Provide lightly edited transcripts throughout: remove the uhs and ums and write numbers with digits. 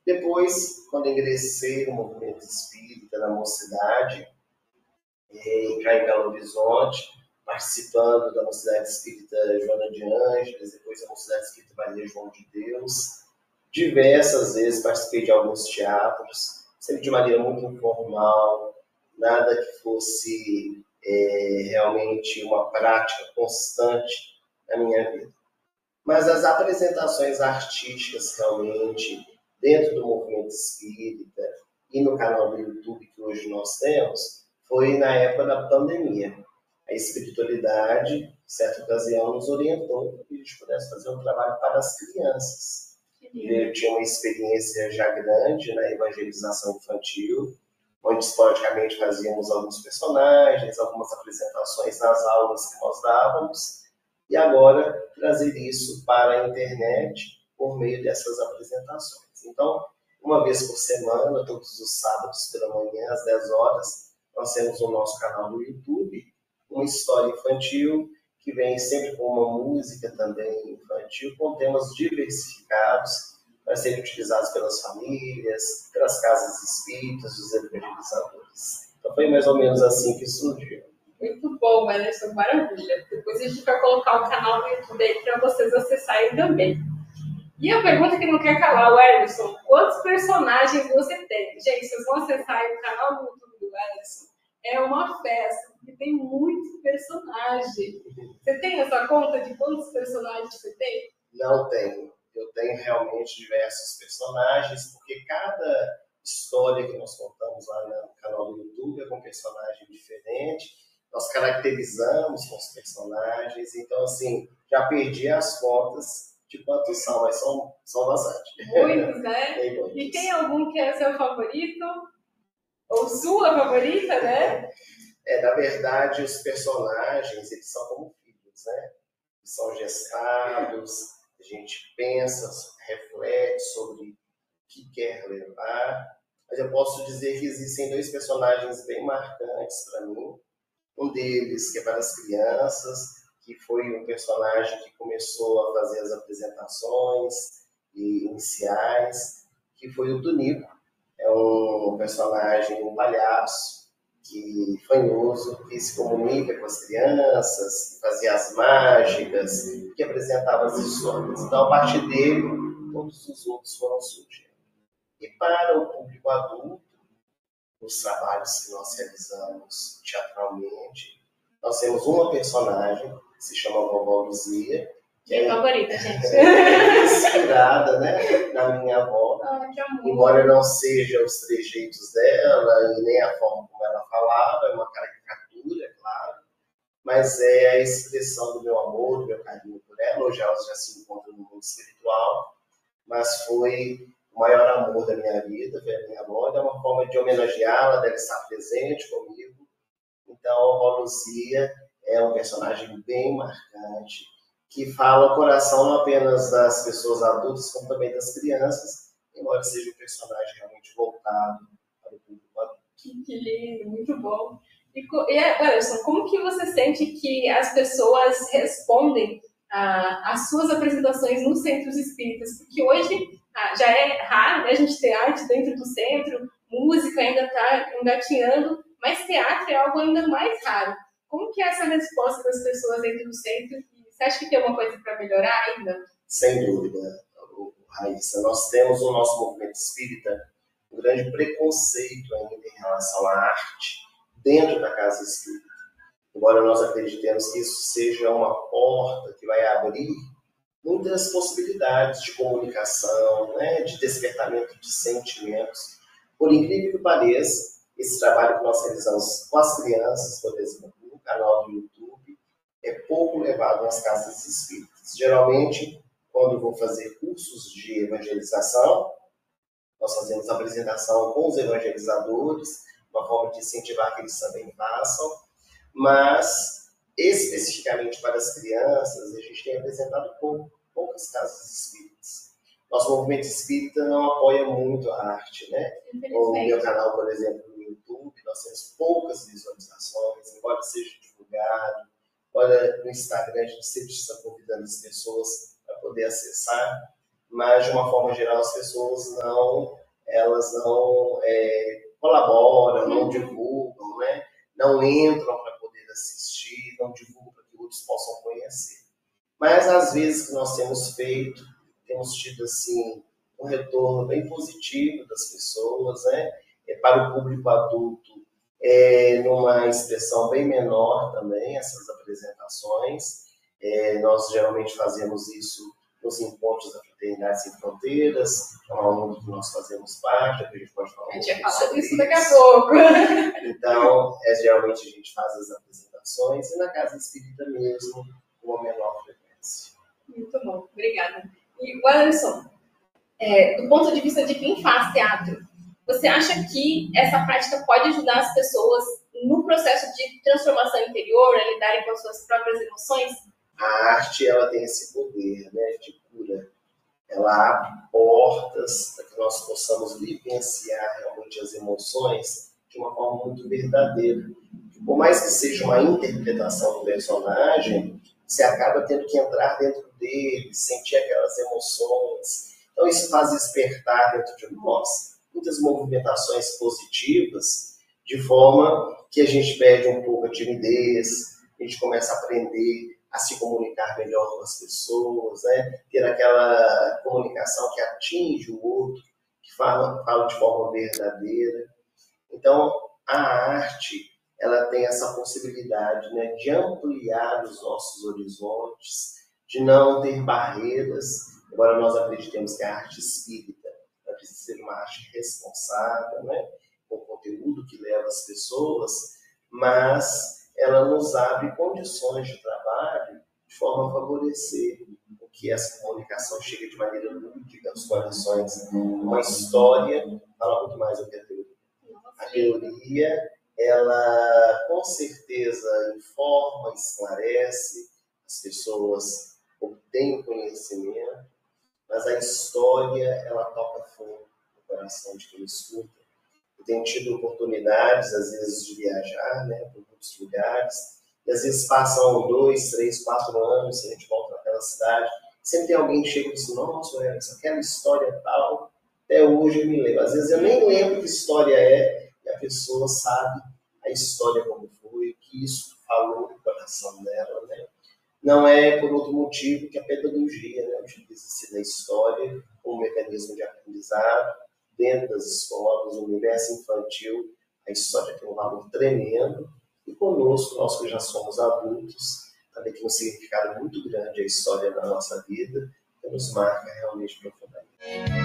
Depois, quando ingressei no movimento espírita na mocidade, cá em Belo Horizonte, participando da Mocidade Espírita Joana de Ângeles, depois da Mocidade Espírita Maria João de Deus. Diversas vezes participei de alguns teatros, sempre de maneira muito informal, nada que fosse realmente uma prática constante na minha vida. Mas as apresentações artísticas realmente dentro do movimento espírita e no canal do YouTube que hoje nós temos, foi na época da pandemia. A espiritualidade, em certa ocasião, nos orientou para que a gente pudesse fazer um trabalho para as crianças. Eu tinha uma experiência já grande na evangelização infantil, onde esporadicamente fazíamos alguns personagens, algumas apresentações nas aulas que nós dávamos, e agora trazer isso para a internet por meio dessas apresentações. Então, uma vez por semana, todos os sábados pela manhã, às 10 horas, nós temos o nosso canal no YouTube, uma história infantil, que vem sempre com uma música também infantil, com temas diversificados, para serem utilizados pelas famílias, pelas casas espíritas, dos evangelizadores. Então foi mais ou menos assim que surgiu. Muito bom, Ellison, maravilha. Depois a gente vai colocar o canal no YouTube aí para vocês acessarem também. E a pergunta que não quer calar, o Ellison, quantos personagens você tem? Gente, vocês vão acessar aí o canal no YouTube do Ellison. É uma festa, porque tem muito personagem. Você tem essa conta de quantos personagens você tem? Não tenho. Eu tenho realmente diversos personagens, porque cada história que nós contamos lá no canal do YouTube é com um personagem diferente. Nós caracterizamos com os personagens. Então, assim, já perdi as contas de quantos são, mas são bastante. Muitos, né? Tem muitos. E tem algum que é seu favorito? Ou sua favorita, né? Na verdade, os personagens, eles são como filhos, né? Eles são gestados, a gente pensa, reflete sobre o que quer levar. Mas eu posso dizer que existem dois personagens bem marcantes para mim. Um deles, que é para as crianças, que foi um personagem que começou a fazer as apresentações iniciais, que foi o Tunico. É um personagem, um palhaço, que fanhoso, que se comunica com as crianças, que fazia as mágicas, que apresentava as histórias. Então, a partir dele, todos os outros foram surgindo. E para o público adulto, os trabalhos que nós realizamos teatralmente, nós temos uma personagem que se chama Vovó Luzia, que é favorita, gente. Inspirada, né, na minha avó. Embora não seja os trejeitos dela e nem a forma como ela falava, é uma caricatura, é claro, mas é a expressão do meu amor, do meu carinho por ela. Hoje ela já se encontra no mundo espiritual, mas foi o maior amor da minha vida, foi a minha avó. É uma forma de homenageá-la, deve estar presente comigo. Então, a avó Luzia é um personagem bem marcante, que fala o coração não apenas das pessoas adultas, como também das crianças, embora seja um personagem realmente voltado para o público adulto. Que lindo, muito bom. E Ellison, como que você sente que as pessoas respondem às suas apresentações nos centros espíritas? Porque hoje já é raro, né, a gente ter arte dentro do centro, música ainda está engatinhando, mas teatro é algo ainda mais raro. Como que é essa resposta das pessoas dentro do centro? Você acha que tem alguma coisa para melhorar ainda? Sem dúvida, Raíssa. Nós temos no nosso movimento espírita um grande preconceito ainda em relação à arte dentro da casa espírita. Embora nós acreditemos que isso seja uma porta que vai abrir muitas possibilidades de comunicação, né, de despertamento de sentimentos. Por incrível que pareça, esse trabalho que nós realizamos com as crianças, por exemplo, no canal do YouTube, é pouco levado nas casas espíritas. Geralmente, quando vou fazer cursos de evangelização, nós fazemos apresentação com os evangelizadores, uma forma de incentivar que eles também façam, mas especificamente para as crianças, a gente tem apresentado poucas casas espíritas. Nosso movimento espírita não apoia muito a arte, né? O meu canal, por exemplo, no YouTube, nós temos poucas visualizações, embora seja divulgado. Olha, no Instagram a gente sempre está convidando as pessoas para poder acessar, mas de uma forma geral as pessoas elas não colaboram, não divulgam, né? Não entram para poder assistir, não divulgam para que outros possam conhecer. Mas às vezes que nós temos feito, temos tido assim um retorno bem positivo das pessoas, né? Para o público adulto, numa expressão bem menor também, essas apresentações. Nós geralmente fazemos isso nos encontros da Fraternidade Sem Fronteiras, é uma ONG que nós fazemos parte, que a gente pode falar a gente vai falar disso daqui a pouco. Então, geralmente a gente faz as apresentações e na Casa Espírita mesmo, com uma menor frequência. Muito bom, obrigada. E, Anderson, do ponto de vista de quem faz teatro, você acha que essa prática pode ajudar as pessoas no processo de transformação interior, a lidarem com as suas próprias emoções? A arte, ela tem esse poder, né, de cura. Ela abre portas para que nós possamos vivenciar realmente as emoções de uma forma muito verdadeira. Por mais que seja uma interpretação do personagem, você acaba tendo que entrar dentro dele, sentir aquelas emoções. Então isso faz despertar dentro de nós muitas movimentações positivas, de forma que a gente perde um pouco a timidez, a gente começa a aprender a se comunicar melhor com as pessoas, né? Ter aquela comunicação que atinge o outro, que fala de forma verdadeira. Então, a arte, ela tem essa possibilidade, né, de ampliar os nossos horizontes, de não ter barreiras, embora nós acreditemos que a arte espírita precisa ser uma arte responsável, né, com conteúdo que leva as pessoas, mas ela nos abre condições de trabalho de forma a favorecer o que essa comunicação chegue de maneira lúdica aos corações. Uma história fala muito mais do que a teoria. A teoria, ela com certeza informa, esclarece, as pessoas obtêm o conhecimento, mas a história, ela toca fundo no coração de quem escuta. Eu tenho tido oportunidades, às vezes, de viajar, né, por muitos lugares, e às vezes passam 2, 3, 4 anos, e a gente volta naquela cidade, sempre tem alguém que chega e diz, nossa, aquela história tal, até hoje eu me lembro. Às vezes eu nem lembro que história é, e a pessoa sabe a história como foi, o que isso falou no coração dela, né? Não é por outro motivo que a pedagogia, né, utiliza-se na história como mecanismo de aprendizado dentro das escolas, no universo infantil. A história tem um valor tremendo e conosco, nós que já somos adultos, também tem um significado muito grande a história da nossa vida, que nos marca realmente profundamente.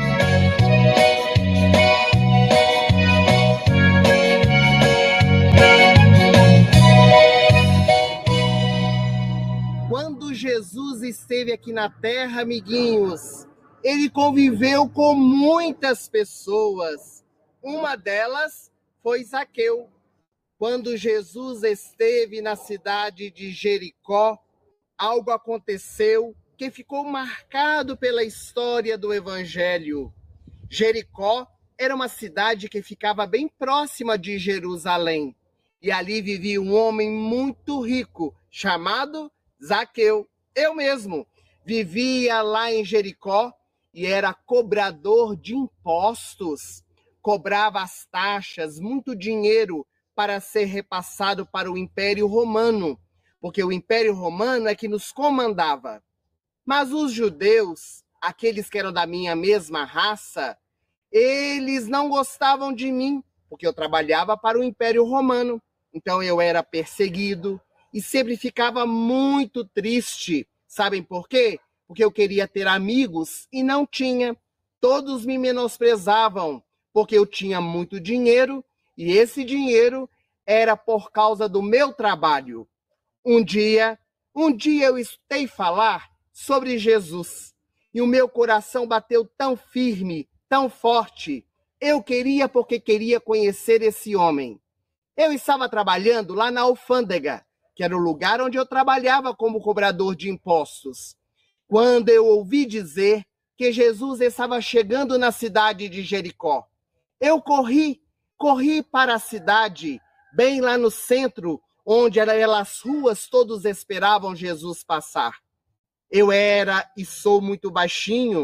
Quando Jesus esteve aqui na Terra, amiguinhos, ele conviveu com muitas pessoas. Uma delas foi Zaqueu. Quando Jesus esteve na cidade de Jericó, algo aconteceu que ficou marcado pela história do Evangelho. Jericó era uma cidade que ficava bem próxima de Jerusalém. E ali vivia um homem muito rico, chamado Zaqueu. Eu mesmo vivia lá em Jericó e era cobrador de impostos. Cobrava as taxas, muito dinheiro para ser repassado para o Império Romano, porque o Império Romano é que nos comandava. Mas os judeus, aqueles que eram da minha mesma raça, eles não gostavam de mim, porque eu trabalhava para o Império Romano. Então eu era perseguido e sempre ficava muito triste. Sabem por quê? Porque eu queria ter amigos e não tinha. Todos me menosprezavam, porque eu tinha muito dinheiro e esse dinheiro era por causa do meu trabalho. Um dia eu escutei falar sobre Jesus e o meu coração bateu tão firme, tão forte. Eu queria porque queria conhecer esse homem. Eu estava trabalhando lá na alfândega, que era o lugar onde eu trabalhava como cobrador de impostos, quando eu ouvi dizer que Jesus estava chegando na cidade de Jericó. Eu corri para a cidade, bem lá no centro, onde as ruas todos esperavam Jesus passar. Eu era e sou muito baixinho,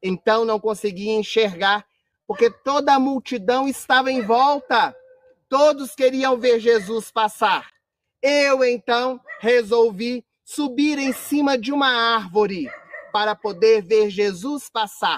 Então não conseguia enxergar, porque toda a multidão estava em volta. Todos queriam ver Jesus passar. Eu, então, resolvi subir em cima de uma árvore para poder ver Jesus passar.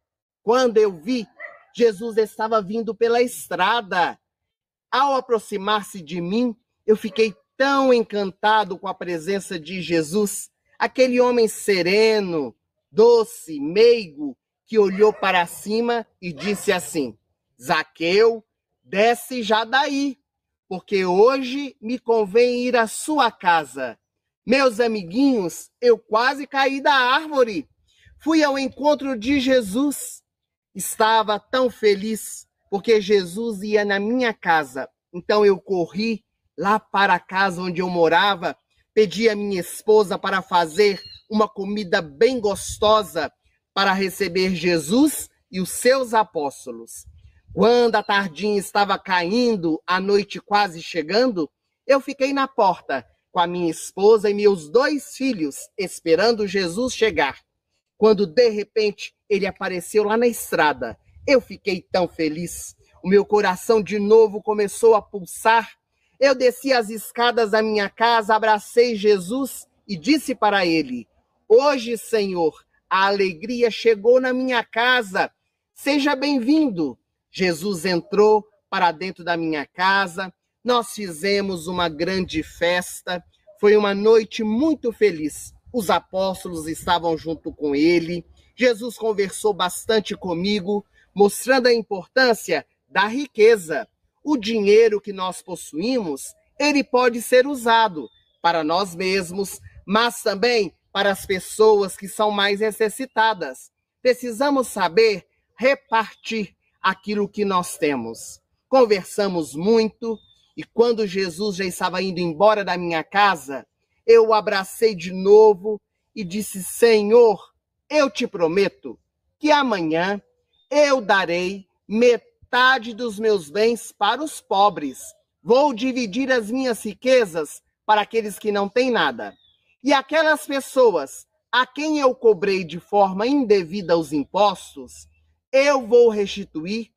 Quando eu vi, Jesus estava vindo pela estrada. Ao aproximar-se de mim, eu fiquei tão encantado com a presença de Jesus, aquele homem sereno, doce, meigo, que olhou para cima e disse assim: Zaqueu, desce já daí, porque hoje me convém ir à sua casa. Meus amiguinhos, eu quase caí da árvore. Fui ao encontro de Jesus. Estava tão feliz porque Jesus ia na minha casa. Então eu corri lá para a casa onde eu morava, pedi a minha esposa para fazer uma comida bem gostosa para receber Jesus e os seus apóstolos. Quando a tardinha estava caindo, a noite quase chegando, eu fiquei na porta com a minha esposa e meus 2 filhos, esperando Jesus chegar. Quando, de repente, ele apareceu lá na estrada, eu fiquei tão feliz. O meu coração de novo começou a pulsar. Eu desci as escadas da minha casa, abracei Jesus e disse para ele: Hoje, Senhor, a alegria chegou na minha casa. Seja bem-vindo. Jesus entrou para dentro da minha casa. Nós fizemos uma grande festa. Foi uma noite muito feliz. Os apóstolos estavam junto com ele. Jesus conversou bastante comigo, mostrando a importância da riqueza. O dinheiro que nós possuímos, ele pode ser usado para nós mesmos, mas também para as pessoas que são mais necessitadas. Precisamos saber repartir aquilo que nós temos. Conversamos muito e quando Jesus já estava indo embora da minha casa, eu o abracei de novo e disse: Senhor, eu te prometo que amanhã eu darei metade dos meus bens para os pobres. Vou dividir as minhas riquezas para aqueles que não têm nada. E aquelas pessoas a quem eu cobrei de forma indevida os impostos, eu vou restituir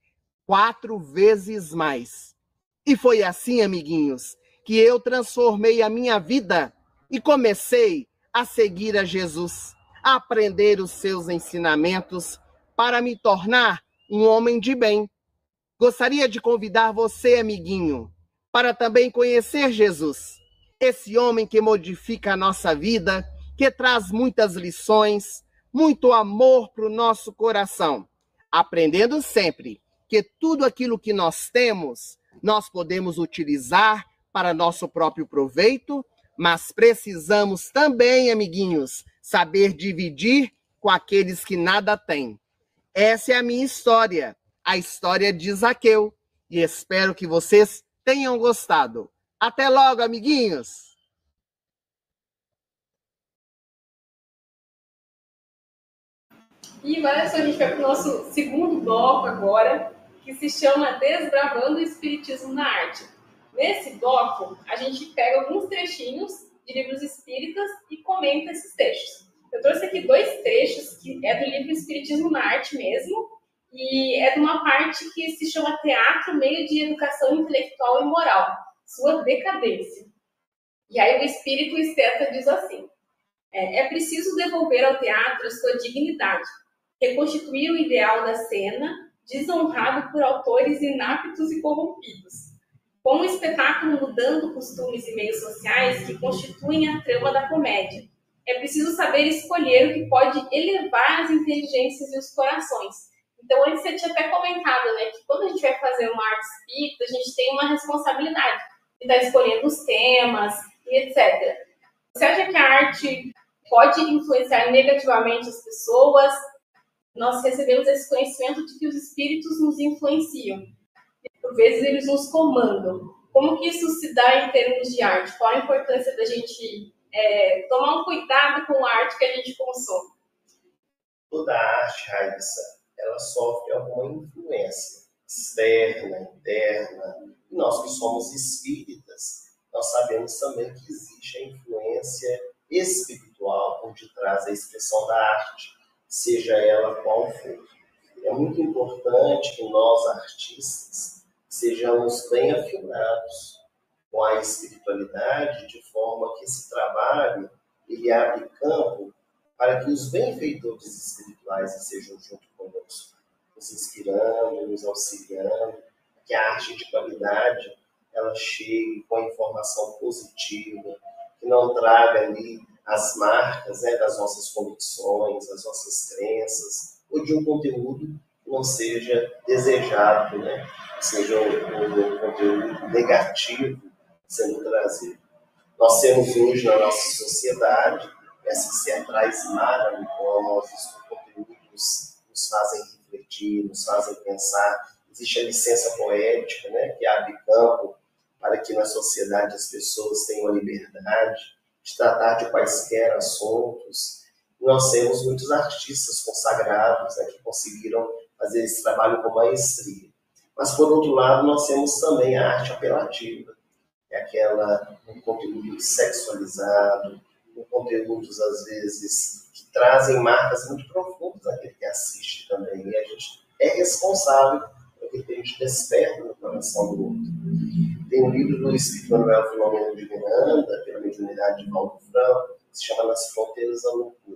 4 vezes mais. E foi assim, amiguinhos, que eu transformei a minha vida e comecei a seguir a Jesus, a aprender os seus ensinamentos para me tornar um homem de bem. Gostaria de convidar você, amiguinho, para também conhecer Jesus, esse homem que modifica a nossa vida, que traz muitas lições, muito amor para o nosso coração, aprendendo sempre que tudo aquilo que nós temos, nós podemos utilizar para nosso próprio proveito, mas precisamos também, amiguinhos, saber dividir com aqueles que nada têm. Essa é a minha história, a história de Zaqueu, e espero que vocês tenham gostado. Até logo, amiguinhos! E olha só, a gente vai para o nosso segundo bloco agora, que se chama Desbravando o Espiritismo na Arte. Nesse bloco, a gente pega alguns trechinhos de livros espíritas e comenta esses textos. Eu trouxe aqui 2 trechos, que é do livro Espiritismo na Arte mesmo, e é de uma parte que se chama Teatro, Meio de Educação Intelectual e Moral, Sua Decadência. E aí o espírito esteta diz assim: é preciso devolver ao teatro a sua dignidade, reconstituir o ideal da cena, desonrado por autores inaptos e corrompidos. Com o espetáculo mudando costumes e meios sociais que constituem a trama da comédia, é preciso saber escolher o que pode elevar as inteligências e os corações. Então, antes você tinha até comentado, né, que quando a gente vai fazer uma arte espírita, a gente tem uma responsabilidade de estar escolhendo os temas e etc. Você acha que a arte pode influenciar negativamente as pessoas? Nós recebemos esse conhecimento de que os espíritos nos influenciam. Por vezes eles nos comandam. Como que isso se dá em termos de arte? Qual a importância da gente tomar um cuidado com a arte que a gente consome? Toda arte, Raíssa, ela sofre alguma influência externa, interna. E nós que somos espíritas, nós sabemos também que existe a influência espiritual por detrás da expressão da arte, seja ela qual importante que nós, artistas, sejamos bem afinados com a espiritualidade, de forma que esse trabalho ele abre campo para que os benfeitores espirituais estejam junto conosco, nos inspirando, nos auxiliando, que a arte de qualidade ela chegue com a informação positiva, que não traga ali as marcas, né, das nossas convicções, das nossas crenças, ou de um conteúdo que não seja desejado, né, que seja um conteúdo negativo sendo trazido. Nós temos hoje na nossa sociedade essas teatrais maravilhosas, com conteúdos que nos fazem refletir, nos fazem pensar. Existe a licença poética, né, que abre campo para que na sociedade as pessoas tenham a liberdade de tratar de quaisquer assuntos. Nós temos muitos artistas consagrados, né, que conseguiram fazer esse trabalho com maestria. Mas, por outro lado, nós temos também a arte apelativa, que é aquela um conteúdo sexualizado, com conteúdos, às vezes, que trazem marcas muito profundas naquele que assiste também. E a gente é responsável por aquilo que a gente desperta no coração do outro. Tem um livro do Espírito Manuel Filomeno de Miranda, pela mediunidade de Valdo Franco, que se chama Nas Fronteiras da Loucura.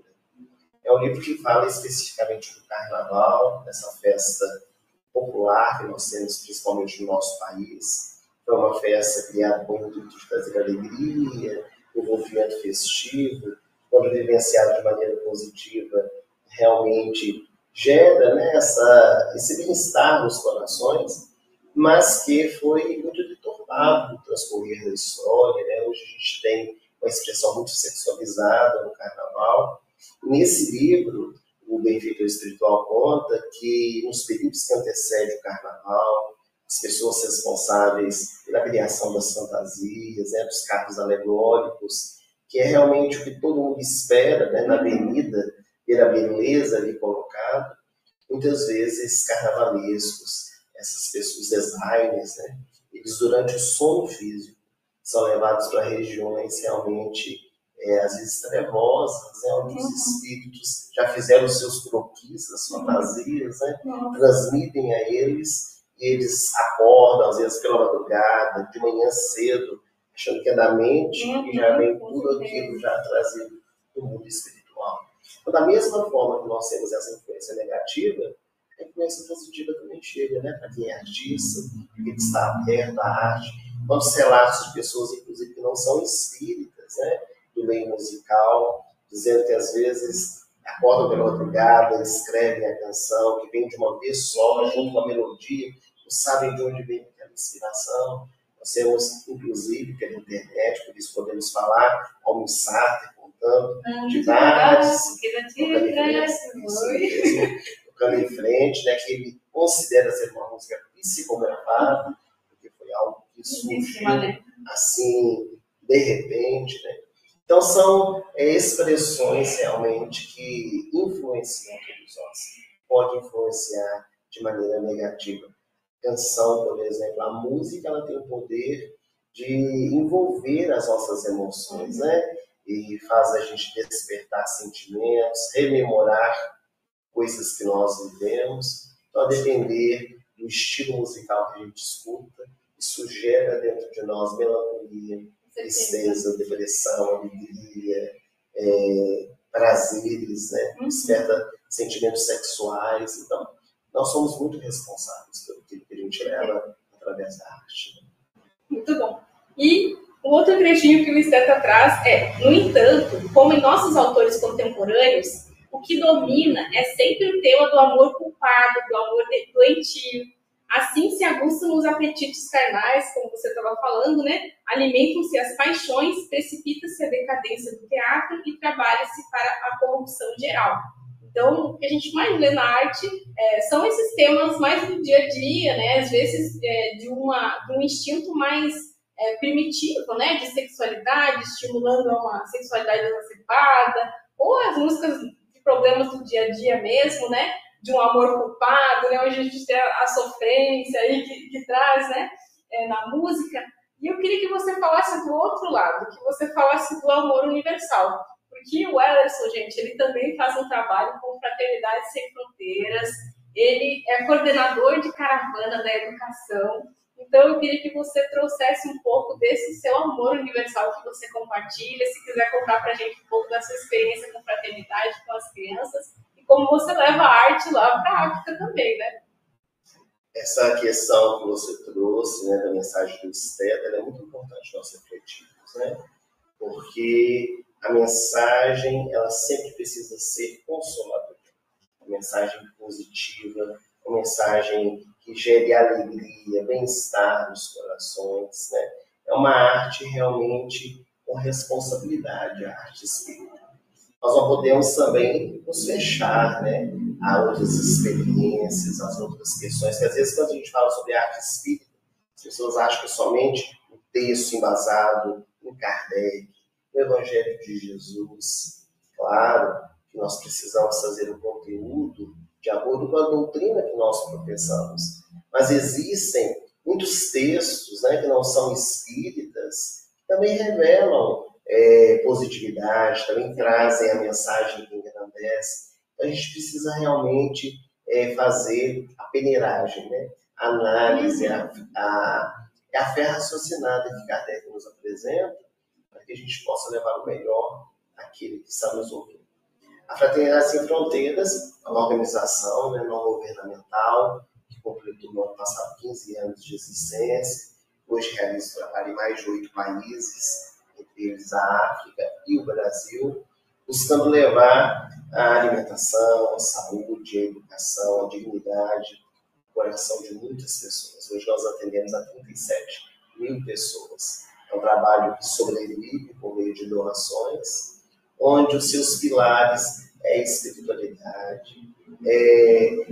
É um livro que fala especificamente do carnaval, dessa festa popular que nós temos principalmente no nosso país. É uma festa criada com o intuito de trazer alegria, envolvimento festivo, quando vivenciado de maneira positiva, realmente gera, né, esse bem-estar nos corações, mas que foi muito deturpado no transcorrer da história. Né? Hoje a gente tem uma expressão muito sexualizada no carnaval. Nesse livro, o Benfeitor Espiritual conta que nos períodos que antecedem o carnaval, as pessoas responsáveis pela criação das fantasias, né, dos carros alegóricos, que é realmente o que todo mundo espera, né, na avenida, pela beleza ali colocada, muitas vezes carnavalescos, essas pessoas, designers, né, eles durante o sono físico são levados para regiões realmente, às vezes trevosas, né, onde os espíritos já fizeram os seus croquis, as fantasias, né, transmitem a eles, e eles acordam, às vezes pela madrugada, de manhã cedo, achando que é da mente, e já vem tudo aquilo já trazido do mundo espiritual. Então, da mesma forma que nós temos essa influência negativa, a influência positiva também chega, né, para quem é artista, quem está aberto à arte. Quantos relatos de pessoas, inclusive, que não são espíritas, né, do meio musical, dizendo que às vezes acordam pela madrugada, escrevem a canção, que vem de uma vez só, junto com a melodia, não sabem de onde vem aquela inspiração. Nós temos, inclusive, pela internet, por isso podemos falar, Almir Sater contando de vários, tocando em frente, né, que ele considera ser uma música psicografada, porque foi algo que surgiu assim, de repente, né? Então, são expressões realmente que influenciam todos nós. Pode influenciar de maneira negativa. Canção, por exemplo, a música, ela tem o poder de envolver as nossas emoções, né? E faz a gente despertar sentimentos, rememorar coisas que nós vivemos. Então, a depender do estilo musical que a gente escuta, isso gera dentro de nós melancolia, tristeza, depressão, alegria, prazeres, né? Desperta sentimentos sexuais. Então, nós somos muito responsáveis pelo que a gente leva através da arte. Muito bom. E o outro trechinho que o Esteta traz é, no entanto, como em nossos autores contemporâneos, o que domina é sempre o tema do amor culpado, do amor doentio. Assim se aguçam os apetites carnais, como você estava falando, né? Alimentam-se as paixões, precipita-se a decadência do teatro e trabalha-se para a corrupção geral. Então, o que a gente mais vê na arte são esses temas mais do dia a dia, né? Às vezes de um instinto mais primitivo, né? De sexualidade, estimulando uma sexualidade exacerbada, ou as músicas de problemas do dia a dia mesmo, né? De um amor culpado, né? Hoje a gente tem a sofrência aí que traz, né? Na música. E eu queria que você falasse do outro lado, que você falasse do amor universal. Porque o Wellerson, gente, ele também faz um trabalho com Fraternidade Sem Fronteiras. ele é coordenador de caravana da educação. Então, eu queria que você trouxesse um pouco desse seu amor universal que você compartilha, se quiser contar para a gente um pouco da sua experiência com fraternidade com as crianças e como você leva a arte lá para a África também, né? Essa questão que você trouxe, né, da mensagem do Esther, ela é muito importante nós refletirmos, né? Porque a mensagem, ela sempre precisa ser consoladora. Uma mensagem positiva, uma mensagem que gere alegria, bem-estar nos corações, né? É uma arte realmente com responsabilidade, a arte espírita. Nós não podemos também nos fechar, né, a outras experiências, as outras questões, que às vezes quando a gente fala sobre arte espírita, as pessoas acham que somente o texto embasado em Kardec, no Evangelho de Jesus. Claro que nós precisamos fazer o conteúdo de acordo com a doutrina que nós professamos, mas existem muitos textos, né, que não são espíritas, que também revelam positividade, também trazem a mensagem que engrandece. Então, a gente precisa realmente fazer a peneiragem, né? A análise, a fé raciocinada que Kardec nos apresenta, para que a gente possa levar o melhor àquele que está nos ouvindo. A Fraternidade Sem Fronteiras é uma organização, né, não governamental, que completou no ano passado 15 anos de existência. Hoje realiza trabalho em mais de 8 países, entre eles a África e o Brasil, buscando levar a alimentação, a saúde, a educação, a dignidade, o coração de muitas pessoas. Hoje nós atendemos a 37 mil pessoas. É um trabalho que sobrevive por meio de doações, onde os seus pilares é a espiritualidade, é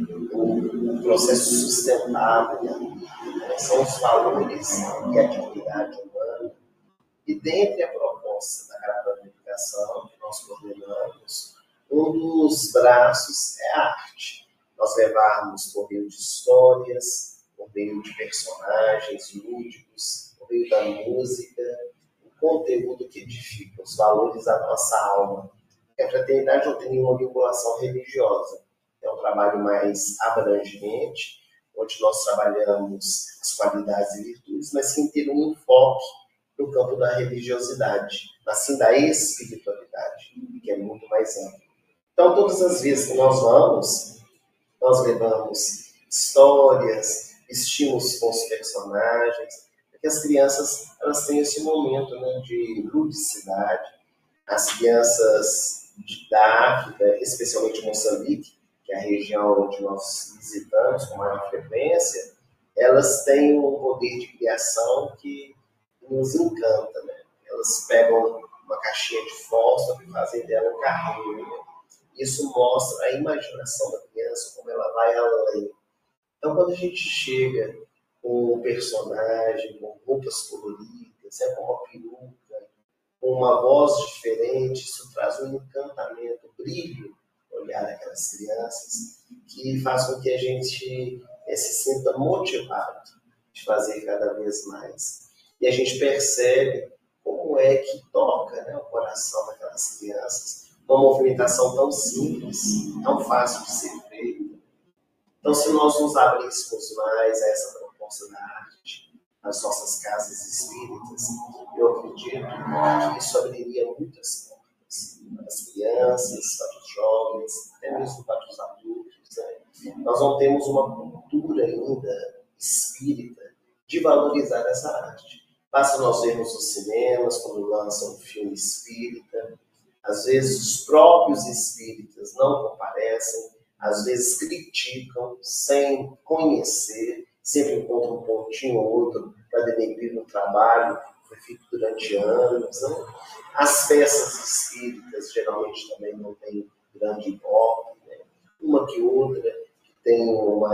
o processo sustentável, né? São os valores e a dignidade humana. E dentre a proposta da caravana de educação que nós coordenamos, um dos braços é a arte. Nós levarmos por meio de histórias, por meio de personagens lúdicos, por meio da música, o conteúdo que edifica, os valores da nossa alma. Porque a fraternidade não tem nenhuma vinculação religiosa. É um trabalho mais abrangente, onde nós trabalhamos as qualidades e virtudes, mas sem ter um enfoque no campo da religiosidade, mas sim da espiritualidade, que é muito mais amplo. Então, todas as vezes que nós vamos, nós levamos histórias, vestimos com os personagens, porque as crianças elas têm esse momento, né, de ludicidade. As crianças da África, especialmente Moçambique, que é a região onde nós visitamos com maior frequência, elas têm um poder de criação que nos encanta, né? Elas pegam uma caixinha de fósforo e fazem dela um carrinho. Isso mostra a imaginação da criança, como ela vai além. Então, quando a gente chega com um personagem, com roupas coloridas, com uma peruca, com uma voz diferente, isso traz um encantamento, um brilho no olhar daquelas crianças, que faz com que a gente se sinta motivado de fazer cada vez mais. E a gente percebe como é que toca, né, o coração daquelas crianças, uma movimentação tão simples, tão fácil de ser feita. Então, se nós nos abríssemos mais a essa proposta da arte, nas nossas casas espíritas, eu acredito que isso abriria muitas portas para as crianças, para os jovens, até mesmo para os adultos, né? Nós não temos uma cultura ainda espírita de valorizar essa arte. Basta nós vermos os cinemas, quando lançam um filme espírita. Às vezes os próprios espíritas não comparecem, às vezes criticam sem conhecer, sempre encontram um pontinho ou outro para denegrir um trabalho que foi feito durante anos. Né? As peças espíritas geralmente também não têm grande ibope, né? Uma que outra que tem uma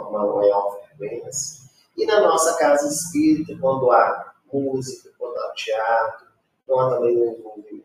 maior frequência. E na nossa casa espírita, quando há música, quando há teatro, não há também um envolvimento.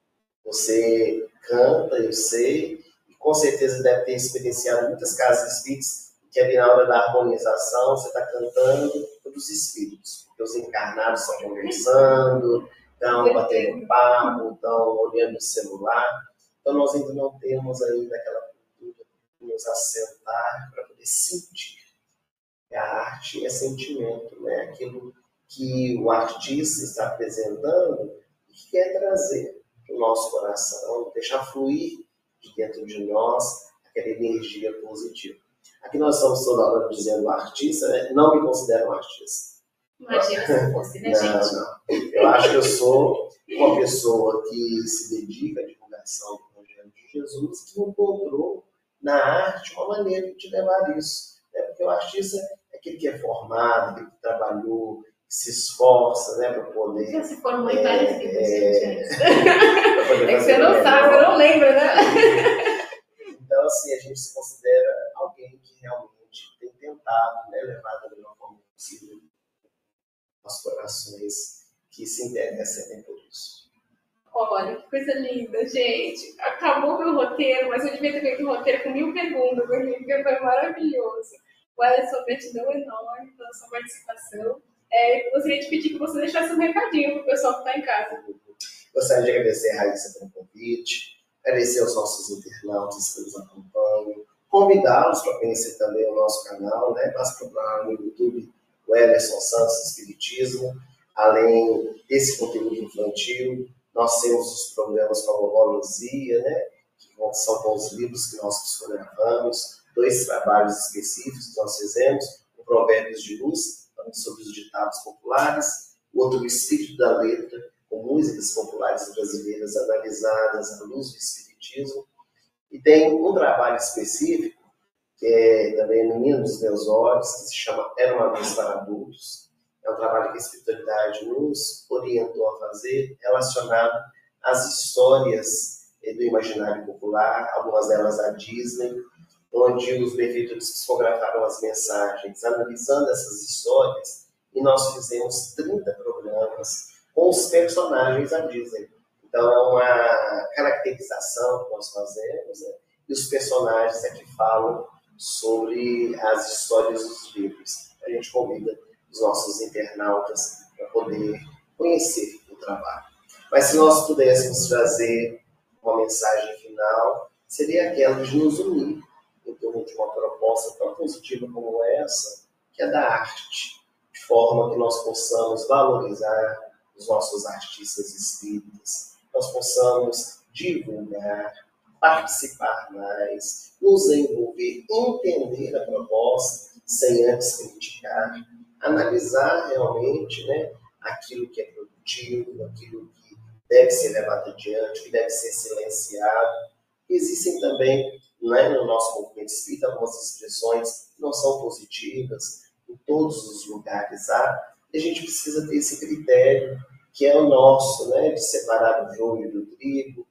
Você canta, eu sei, e com certeza deve ter experienciado muitas casas espíritas, que ali na hora da harmonização você está cantando todos os espíritos, porque os encarnados estão conversando, estão batendo papo, estão olhando o celular. Então nós ainda não temos ainda aquela cultura nos assentar para poder sentir. A arte é sentimento, né? Aquilo que o artista está apresentando e que quer trazer para o nosso coração, deixar fluir de dentro de nós aquela energia positiva. Aqui nós estamos toda hora dizendo artista, né? Não me considero um artista. Imagina se fosse, né, gente? Não. Eu acho que eu sou uma pessoa que se dedica à divulgação do Evangelho de Jesus, que encontrou na arte uma maneira de levar isso. Né? Porque o artista é aquele que é formado, aquele que trabalhou, que se esforça, né, para poder... Já se formou em várias vidas, gente. É que você não sabe, você não lembra, né? Então, assim, a gente se considera alguém que realmente tem tentado, né, levar da melhor forma possível aos corações que se interessem por isso. Olha, que coisa linda, gente. Acabou meu roteiro, mas eu devia ter feito um roteiro com 1000 perguntas, porque foi maravilhoso. O Ellison, gratidão enorme pela sua participação. Gostaria de pedir que você deixasse um recadinho para o pessoal que está em casa. Gostaria de agradecer a Raíssa pelo convite, agradecer aos nossos internautas que nos acompanham, convidá-los para conhecer também o nosso canal, né? Basta procurar no YouTube o Ellison Santos Espiritismo. Além desse conteúdo infantil, nós temos os programas com a Vovó Luzia, né? Que são com os livros que nós psicografamos, 2 trabalhos específicos que nós fizemos, o Provérbios de Luz, sobre os ditados populares, o outro, o Espírito da Letra, com músicas populares brasileiras analisadas à luz do Espiritismo. E tem um trabalho específico, que é também Menino dos Meus Olhos, que se chama Era uma Vez para Adultos. É um trabalho que a espiritualidade nos orientou a fazer, relacionado às histórias do imaginário popular, algumas delas da Disney, onde os benfeitores psicografaram as mensagens, analisando essas histórias, e nós fizemos 30 programas com os personagens da Disney. Então, a caracterização que nós fazemos, né, e os personagens é que falam sobre as histórias dos livros. A gente convida os nossos internautas para poder conhecer o trabalho. Mas se nós pudéssemos trazer uma mensagem final, seria aquela de nos unir em torno de uma proposta tão positiva como essa, que é da arte, de forma que nós possamos valorizar os nossos artistas espíritas, nós possamos divulgar, participar mais, nos envolver, entender a proposta, sem antes criticar, analisar realmente, né, aquilo que é produtivo, aquilo que deve ser levado adiante, que deve ser silenciado. Existem também, né, no nosso movimento espírita, algumas expressões que não são positivas, em todos os lugares há, e a gente precisa ter esse critério, que é o nosso, né, de separar o joio do trigo,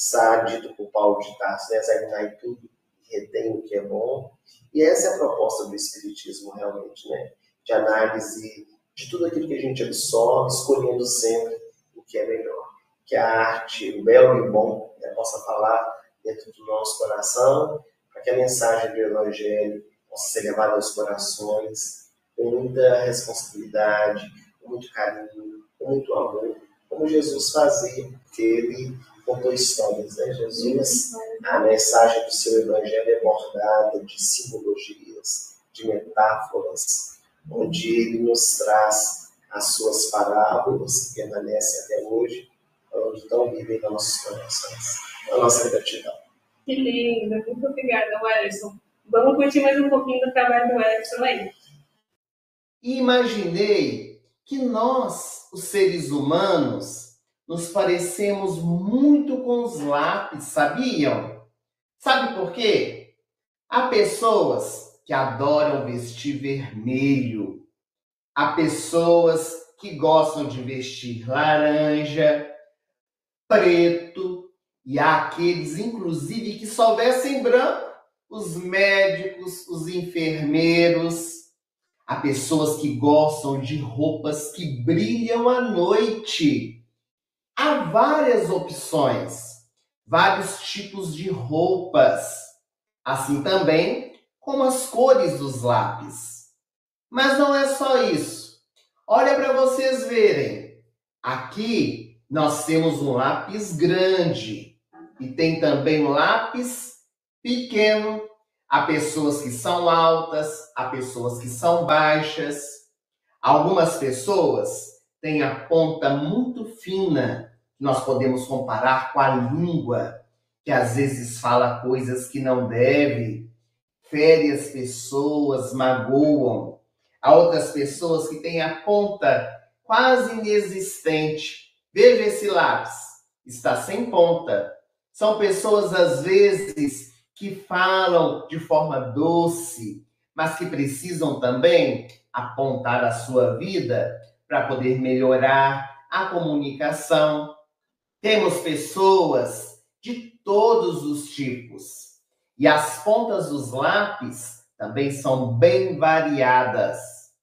dito por Paulo de Tarso, né, examinar tudo e retém o que é bom. E essa é a proposta do Espiritismo, realmente, né, de análise de tudo aquilo que a gente absorve, escolhendo sempre o que é melhor. Que a arte, o belo e o bom, né, possa falar dentro do nosso coração, para que a mensagem do Evangelho possa ser levada aos corações com muita responsabilidade, com muito carinho, com muito amor, como Jesus fazia, porque ele contou histórias, né? Jesus, a mensagem do seu Evangelho é bordada de simbologias, de metáforas, onde ele nos traz as suas parábolas, que permanecem até hoje, onde estão vivendo nos nossos corações. A nossa gratidão. Que lindo, muito obrigada, Ellison. Vamos curtir mais um pouquinho do trabalho do Ellison aí. Imaginei que nós, os seres humanos, nos parecemos muito com os lápis, sabiam? Sabe por quê? Há pessoas que adoram vestir vermelho. Há pessoas que gostam de vestir laranja, preto, e há aqueles, inclusive, que só vestem branco, os médicos, os enfermeiros. Há pessoas que gostam de roupas que brilham à noite. Há várias opções, vários tipos de roupas, assim também como as cores dos lápis. Mas não é só isso. Olha para vocês verem. Aqui nós temos um lápis grande e tem também um lápis pequeno. Há pessoas que são altas, há pessoas que são baixas. Algumas pessoas têm a ponta muito fina, que nós podemos comparar com a língua, que às vezes fala coisas que não deve, fere as pessoas, magoam. Há outras pessoas que têm a ponta quase inexistente. Veja esse lápis, está sem ponta. São pessoas, às vezes, que falam de forma doce, mas que precisam também apontar a sua vida para poder melhorar a comunicação. Temos pessoas de todos os tipos. E as pontas dos lápis também são bem variadas.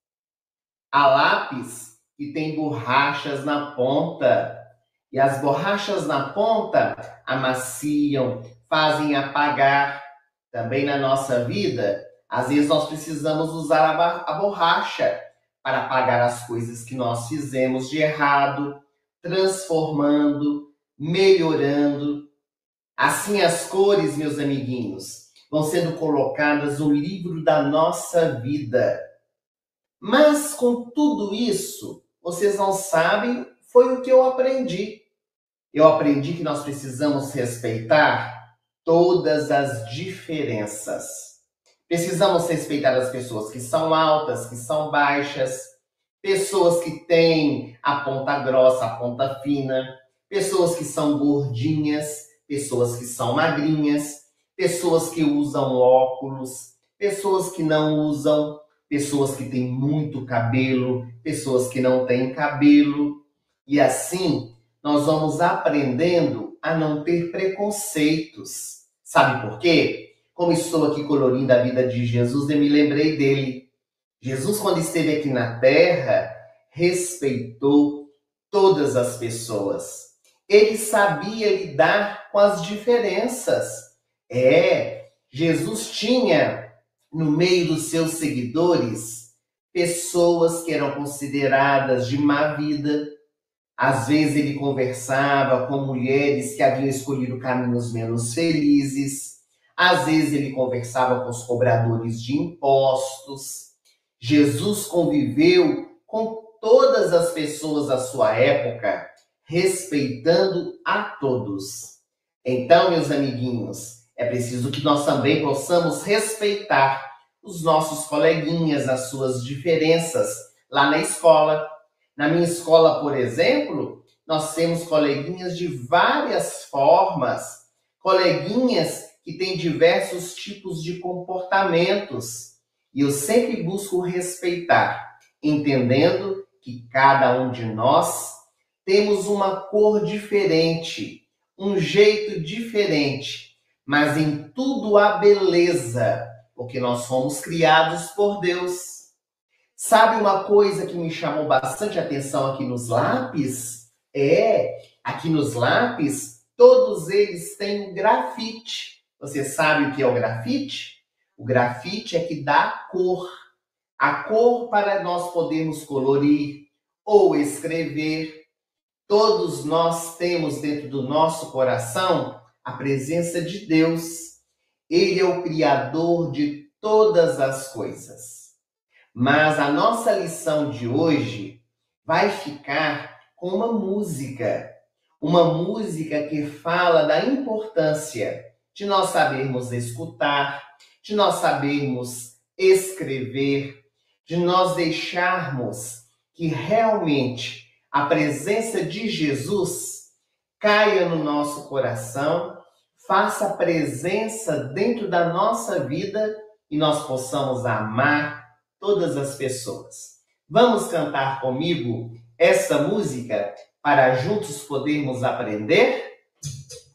Há lápis que tem borrachas na ponta. E as borrachas na ponta amaciam, fazem apagar. Também na nossa vida, às vezes nós precisamos usar a borracha para apagar as coisas que nós fizemos de errado, transformando, melhorando. Assim as cores, meus amiguinhos, vão sendo colocadas no livro da nossa vida. Mas com tudo isso, vocês não sabem, foi o que eu aprendi. Eu aprendi que nós precisamos respeitar todas as diferenças. Precisamos respeitar as pessoas que são altas, que são baixas, pessoas que têm a ponta grossa, a ponta fina, pessoas que são gordinhas, pessoas que são magrinhas, pessoas que usam óculos, pessoas que não usam, pessoas que têm muito cabelo, pessoas que não têm cabelo. E assim, nós vamos aprendendo a não ter preconceitos. Sabe por quê? Como estou aqui colorindo a vida de Jesus, eu me lembrei dele. Jesus, quando esteve aqui na Terra, respeitou todas as pessoas. Ele sabia lidar com as diferenças. Jesus tinha no meio dos seus seguidores pessoas que eram consideradas de má vida. Às vezes ele conversava com mulheres que haviam escolhido caminhos menos felizes. Às vezes ele conversava com os cobradores de impostos. Jesus conviveu com todas as pessoas da sua época, respeitando a todos. Então, meus amiguinhos, é preciso que nós também possamos respeitar os nossos coleguinhas, as suas diferenças lá na escola. Na minha escola, por exemplo, nós temos coleguinhas de várias formas, coleguinhas que têm diversos tipos de comportamentos. E eu sempre busco respeitar, entendendo que cada um de nós temos uma cor diferente, um jeito diferente, mas em tudo há beleza, porque nós fomos criados por Deus. Sabe uma coisa que me chamou bastante atenção aqui nos lápis? Aqui nos lápis, todos eles têm grafite. Você sabe o que é o grafite? O grafite é que dá cor. A cor para nós podermos colorir ou escrever. Todos nós temos dentro do nosso coração a presença de Deus. Ele é o Criador de todas as coisas. Mas a nossa lição de hoje vai ficar com uma música que fala da importância de nós sabermos escutar, de nós sabermos escrever, de nós deixarmos que realmente a presença de Jesus caia no nosso coração, faça presença dentro da nossa vida e nós possamos amar todas as pessoas. Vamos cantar comigo essa música para juntos podermos aprender?